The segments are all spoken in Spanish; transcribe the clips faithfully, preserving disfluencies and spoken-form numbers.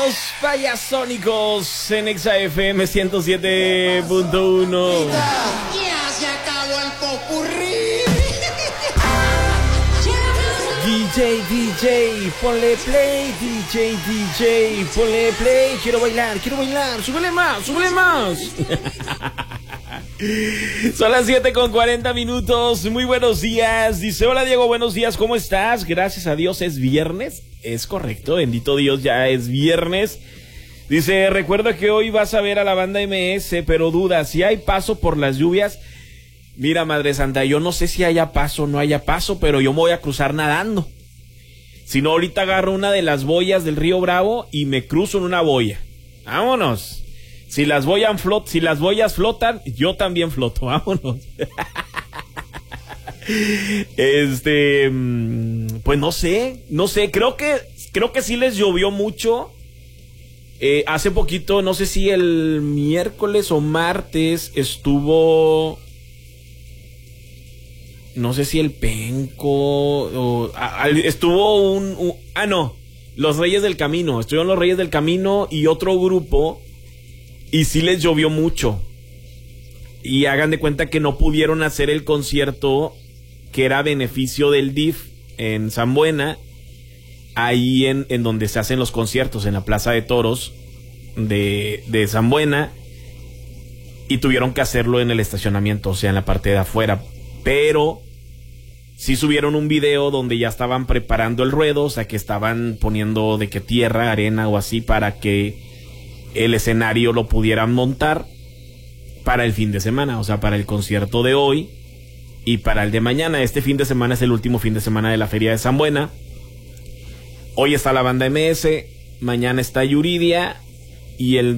Los Payasónicos en Exa F M ciento siete punto uno. Ya se acabó el popurrí. D J, D J, ponle play, D J, D J, ponle play. Quiero bailar, quiero bailar. Súbele más, súbele más. Son las siete con cuarenta minutos. Muy buenos días. Dice, hola Diego, buenos días, ¿cómo estás? Gracias a Dios es viernes. Es correcto, bendito Dios, ya es viernes. Dice, recuerda que hoy vas a ver a la banda M S, pero duda, si hay paso por las lluvias. Mira, Madre Santa, yo no sé si haya paso o no haya paso, pero yo me voy a cruzar nadando. Si no, ahorita agarro una de las boyas del río Bravo y me cruzo en una boya. Vámonos. Si las boyas flot, si las boyas flotan, yo también floto. Vámonos. Este, pues no sé, no sé. Creo que, creo que sí les llovió mucho. Eh, hace poquito, no sé si el miércoles o martes estuvo, no sé si el Penco o a, a, estuvo un, un, ah no, los Reyes del Camino. Estuvieron los Reyes del Camino y otro grupo. Y sí les llovió mucho. Y hagan de cuenta que no pudieron hacer el concierto que era a beneficio del D I F en San Buena, ahí en, en donde se hacen los conciertos, en la Plaza de Toros de, de San Buena. Y tuvieron que hacerlo en el estacionamiento, o sea, en la parte de afuera. Pero sí subieron un video donde ya estaban preparando el ruedo, o sea, que estaban poniendo de que tierra, arena o así para que el escenario lo pudieran montar para el fin de semana, o sea, para el concierto de hoy y para el de mañana. Este fin de semana es el último fin de semana de la Feria de San Buena. Hoy está la banda M S, mañana está Yuridia y el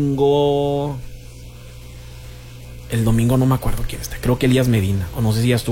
domingo... El domingo no me acuerdo quién está, creo que Elías Medina, o no sé si ya estuvo